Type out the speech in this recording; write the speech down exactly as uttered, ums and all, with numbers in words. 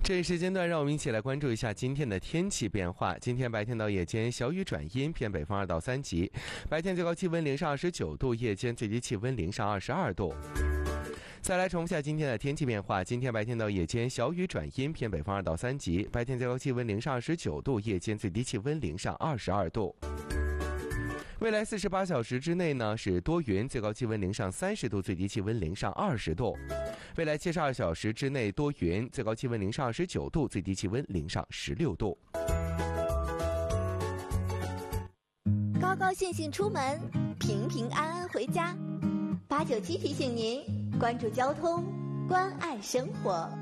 这一时间段，让我们一起来关注一下今天的天气变化。今天白天到夜间小雨转阴，偏北风二到三级。白天最高气温零上二十九度，夜间最低气温零上二十二度。再来重复下今天的天气变化。今天白天到夜间小雨转阴，偏北风二到三级。白天最高气温零上二十九度，夜间最低气温零上二十二度。未来四十八小时之内呢是多云，最高气温零上三十度，最低气温零上二十度。未来七十二小时之内多云，最高气温零上二十九度，最低气温零上十六度。 高高兴兴出门，平平安安回家。八九七提醒您关注交通，关爱生活。